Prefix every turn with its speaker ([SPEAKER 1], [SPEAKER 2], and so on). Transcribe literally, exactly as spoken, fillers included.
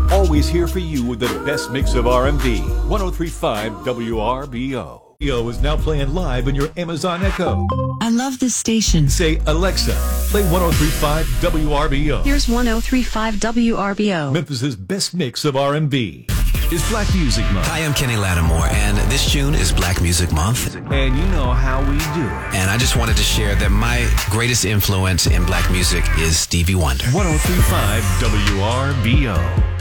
[SPEAKER 1] Always here for you with the best mix of R and B. one oh three point five W R B O. Is now playing live in your Amazon Echo.
[SPEAKER 2] I love this station.
[SPEAKER 1] Say, Alexa, play one oh three point five W R B O.
[SPEAKER 2] Here's one oh three point five W R B O.
[SPEAKER 1] Memphis's best mix of R and B. It's Black Music Month.
[SPEAKER 3] Hi, I'm Kenny Lattimore, and this June is Black Music Month.
[SPEAKER 1] And you know how we do it.
[SPEAKER 3] And I just wanted to share that my greatest influence in black music is Stevie Wonder.
[SPEAKER 1] one oh three point five W R B O.